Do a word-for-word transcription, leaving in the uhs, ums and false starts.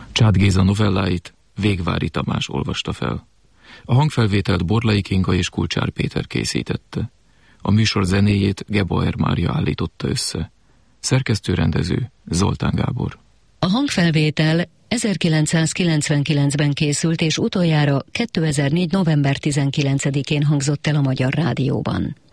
Csád Géza novelláit Végvári Tamás olvasta fel. A hangfelvételt Borlai Kinga és Kulcsár Péter készítette. A műsor zenéjét Gebauer Mária állította össze. Szerkesztő-rendező Zoltán Gábor. A hangfelvétel ezerkilencszázkilencvenkilencben készült, és utoljára kétezer-négy. november tizenkilencedikén hangzott el a Magyar Rádióban.